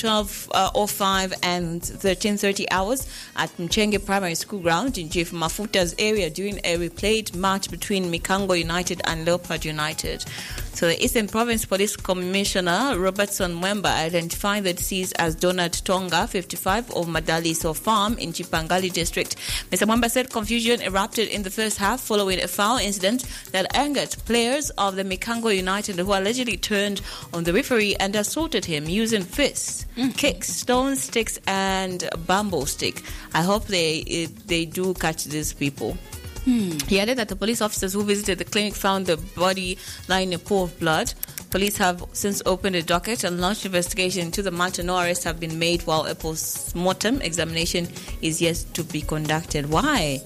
12:05 and 13:30 hours at Mchenge Primary School ground in Chief Mafuta's area during a replayed match between Mikango United and Leopard United. So the Eastern Province Police Commissioner Robertson Mwemba identified the deceased as Donald Tonga, 55, of Madaliso Farm in Chipangali district. Mr. Mwemba said confusion erupted in the first half following a foul incident that angered players of the Mikango United who allegedly turned on the referee and assaulted him using fists, kicks, stones, sticks, and bamboo stick. I hope they do catch these people. He added that the police officers who visited the clinic found the body lying in a pool of blood. Police have since opened a docket and launched investigation into the matter. No arrests have been made while a post-mortem examination is yet to be conducted. Why?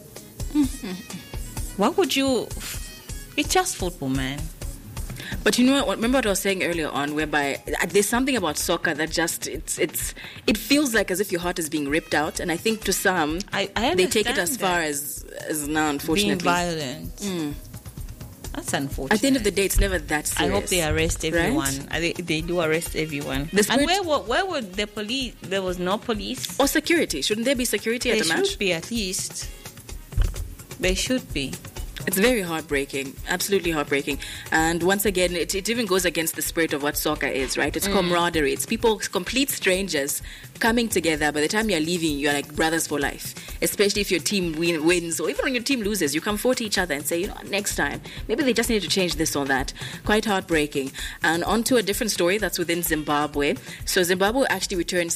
Why would you... It's just football, man. But you know what? Remember what I was saying earlier on, whereby there's something about soccer that just it feels like as if your heart is being ripped out, and I think to some they take it as far as now, unfortunately, being violent. That's unfortunate. At the end of the day, it's never that serious. I hope they arrest everyone. Right? They do arrest everyone. And where would the police? There was no police or security. Shouldn't there be security at the match? There should be, at least. They should be. It's very heartbreaking, absolutely heartbreaking. And once again, it even goes against the spirit of what soccer is, right? It's camaraderie. It's people, complete strangers, coming together. By the time you're leaving, you're like brothers for life. Especially if your team wins, or even when your team loses, you come forward to each other and say, you know, next time, maybe they just need to change this or that. Quite heartbreaking. And on to a different story that's within Zimbabwe. So Zimbabwe actually returned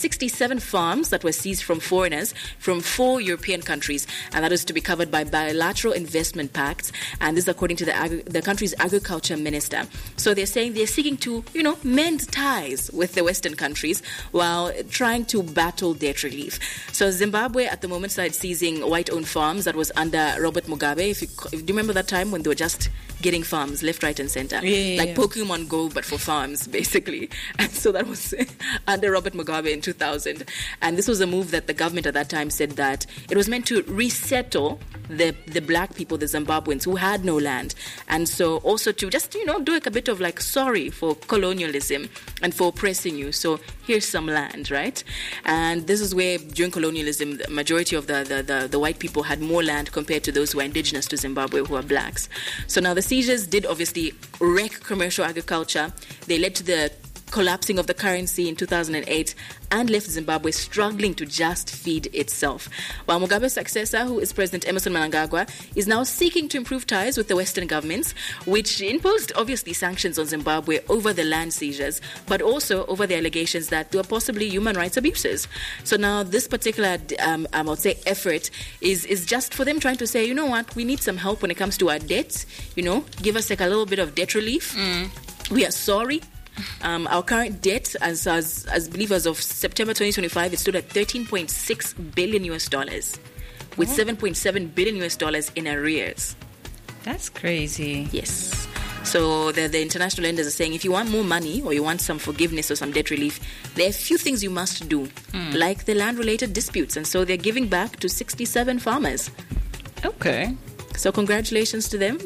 67 farms that were seized from foreigners from 4 European countries, and that is to be covered by bilateral investment pacts, and this is according to the country's agriculture minister. So they're saying they're seeking to, mend ties with the Western countries while trying to battle debt relief. So Zimbabwe at the moment started seizing white-owned farms that was under Robert Mugabe. If you remember that time when they were just getting farms left, right, and center, like Pokemon Go but for farms, basically. And so that was under Robert Mugabe in 2000. And this was a move that the government at that time said that it was meant to resettle the black people, the Zimbabweans who had no land, and so also to just do a bit of like sorry for colonialism and for oppressing you. So here's some land, right? And this is where during colonialism, the majority of the white people had more land compared to those who are indigenous to Zimbabwe, who are blacks. So now the seizures did obviously wreck commercial agriculture. They led to the collapsing of the currency in 2008 and left Zimbabwe struggling to just feed itself. While Mugabe's successor, who is President Emmerson Mnangagwa, is now seeking to improve ties with the Western governments, which imposed obviously sanctions on Zimbabwe over the land seizures, but also over the allegations that there were possibly human rights abuses. So now this particular, I would say, effort is just for them trying to say, you know what, we need some help when it comes to our debts. Give us like a little bit of debt relief. We are sorry. Our current debt, as believe as of September 2025, it stood at $13.6 billion US, with $7.7 billion US in arrears. That's crazy. Yes. So the international lenders are saying if you want more money or you want some forgiveness or some debt relief, there are a few things you must do, like the land-related disputes. And so they're giving back to 67 farmers. Okay. So congratulations to them,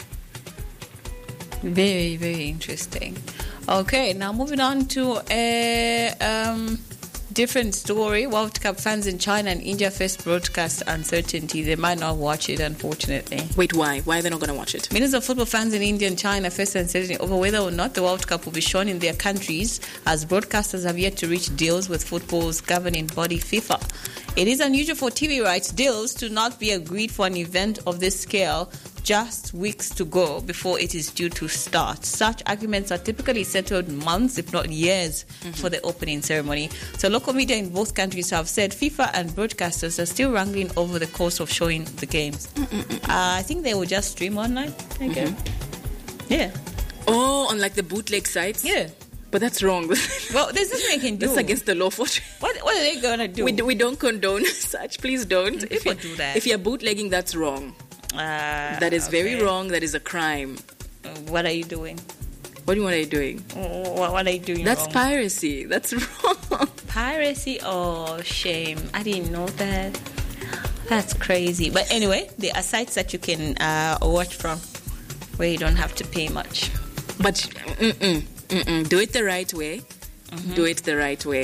Very, very interesting. Okay, now moving on to a different story. World Cup fans in China and India face broadcast uncertainty. They might not watch it, unfortunately. Wait, why? Why are they not going to watch it? Millions of football fans in India and China face uncertainty over whether or not the World Cup will be shown in their countries, as broadcasters have yet to reach deals with football's governing body, FIFA. It is unusual for TV rights deals to not be agreed for an event of this scale just weeks to go before it is due to start. Such arguments are typically settled months, if not years, for the opening ceremony. So local media in both countries have said FIFA and broadcasters are still wrangling over the course of showing the games. I think they will just stream online, I guess. Yeah. Oh, on like the bootleg sites? Yeah. But that's wrong. Well, there's nothing they can do. That's against the law. What are they going to do? We don't condone such. Please don't. If you do that. If you're bootlegging, that's wrong. That is very wrong. That is a crime. What are you doing? What are you doing? What are you doing? That's wrong? piracy. That's wrong. Piracy? Oh, shame. I didn't know that. That's crazy. But anyway, there are sites that you can watch from where you don't have to pay much. But do it the right way. Do it the right way.